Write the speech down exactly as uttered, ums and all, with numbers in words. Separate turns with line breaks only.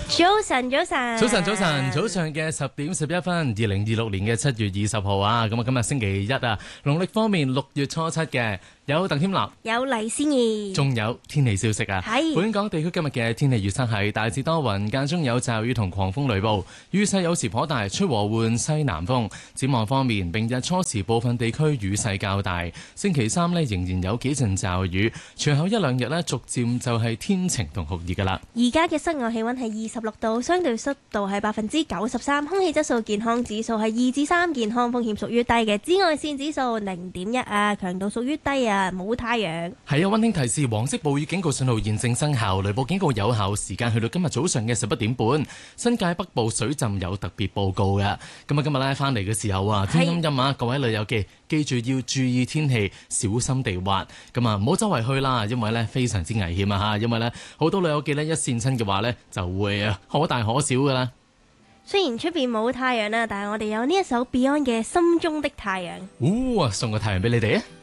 早晨，早晨，
早晨，早晨，早上嘅十點十一分，二零二六年嘅七月二十號啊，咁啊，今日星期一啊，農曆方面六月初七嘅，有鄧添立，
有黎思怡，
仲有天氣消息啊。
係
本港地區今日嘅天氣預測係大致多雲，間中有驟雨同狂風雷暴，雨勢有時頗大，吹和緩西南風。展望方面，明日初時部分地區雨勢較大，星期三呢仍然有幾陣驟雨，隨後一兩日呢逐漸就係天晴同酷熱噶啦。
而家嘅室外氣溫係二十六度，相對濕度係百分之九十三，空氣質素健康指數係二至三，健康風險屬於低嘅。紫外線指數零點一啊，強度屬於低啊，冇太陽。
係啊，溫馨提示，黃色暴雨警告信號現正生效，雷暴警告有效時間去到今日早上嘅十一點半。新界北部水浸有特別報告嘅。咁啊，今日咧翻嚟嘅時候啊，天陰陰啊，各位旅遊記記住要注意天氣，小心地滑。咁啊，唔好周圍去啦，因為咧非常之危險啊吓，因為咧好多旅遊記咧一跣親嘅話咧就會啊可大可小噶啦。
雖然出邊冇太陽啦，但係我哋有呢一首 Beyond 嘅《心中的太陽》。
哦，送個太陽俾你哋啊！